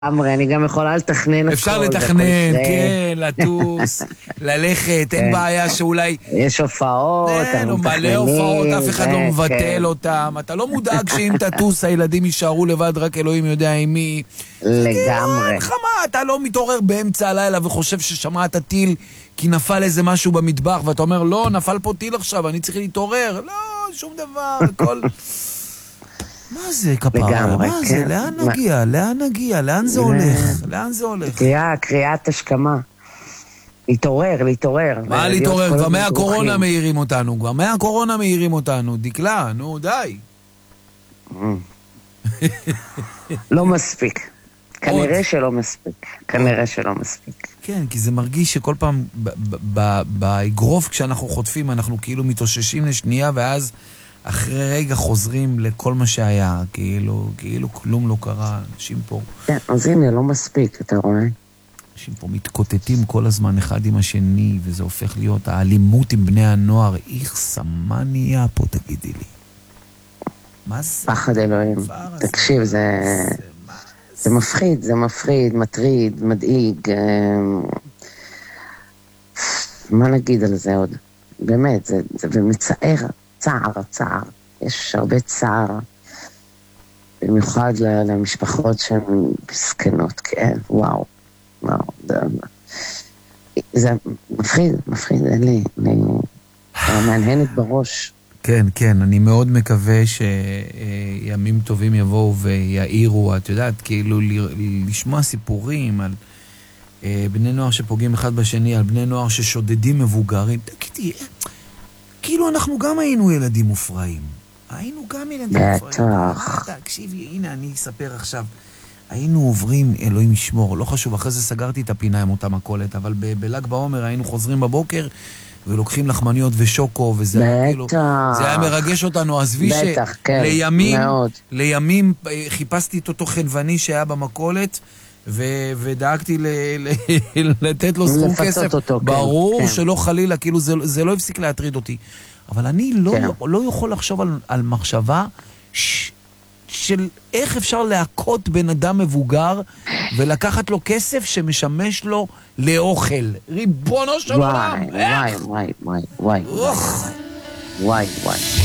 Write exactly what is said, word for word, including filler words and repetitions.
אמרי, אני גם יכולה לתכנן הכל. אפשר לתכנן, כן, לטוס, ללכת, אין בעיה שאולי... יש הופעות, אנחנו מתכננים. מלא הופעות, אף אחד לא מבטל אותם. אתה לא מודאג שאם תטוס, הילדים יישארו לבד, רק אלוהים יודע עם מי. לגמרי. אין לך מה, אתה לא מתעורר באמצע הלילה וחושב ששמעת טיל, כי נפל איזה משהו במטבח, ואתה אומר, לא, נפל פה טיל עכשיו, אני צריך להתעורר. לא, שום דבר, הכל... מה זה כפרה? מה זה? לאן נגיע? לאן נגיע? לאן זה הולך? לאן זה הולך? קריאה, קריאת השכמה. להתעורר, להתעורר. מה להתעורר? כבר מהקורונה מהירים אותנו. כבר מהקורונה מהירים אותנו. דקלה, נו, די. לא מספיק. כנראה שלא מספיק. כנראה שלא מספיק. כן, כי זה מרגיש שכל פעם באגרוף כשאנחנו חוטפים, אנחנו כאילו מתאוששים לשנייה, ואז אחרי רגע חוזרים לכל מה שהיה, כאילו, כאילו כלום לא קרה, אנשים פה... כן, אז הנה, לא מספיק, אתה רואה? אנשים פה מתקוטטים כל הזמן אחד עם השני, וזה הופך להיות האלימות עם בני הנוער. איך סמה נהיה פה, תגידי לי. מה זה? פחד אלוהים. תקשיב, זה... זה מפחיד, זה מפחיד, מטריד, מדאיג. מה נגיד על זה עוד? באמת, זה, זה מצער. צער, צער. יש הרבה צער, במיוחד למשפחות שהן מסכנות, כן, וואו, וואו, זה, זה מפחיד, מפחיד, אין לי, אני מעניינת בראש. כן, כן, אני מאוד מקווה שימים טובים יבואו ויעירו, את יודעת, כאילו לשמוע סיפורים על בני נוער שפוגעים אחד בשני, על בני נוער ששודדים מבוגרים, תגידי, כאילו אנחנו גם היינו ילדים מופרעים. היינו גם ילדים מופרעים. בטח. תקשיבי, הנה אני אספר עכשיו. היינו עוברים, אלוהים ישמור, לא חשוב, אחרי זה סגרתי את הפינה עם אותה מקולת, אבל בל"ג בעומר היינו חוזרים בבוקר, ולוקחים לחמניות ושוקו, וזה כאילו, זה היה מרגש אותנו, עזבי שלימים, לימים חיפשתי את אותו חנווני שהיה במקולת, ו- ודאגתי ל- ל- לתת לו סכום כסף, אותו, ברור כן, שלא חלילה, כאילו זה, זה לא הפסיק להטריד אותי, אבל אני לא, כן. לא יכול לחשוב על, על מחשבה ש- של איך אפשר להכות בן אדם מבוגר ולקחת לו כסף שמשמש לו לאוכל. ריבונו של עולם. וואי, וואי, וואי, וואי, וואי, וואי, וואי.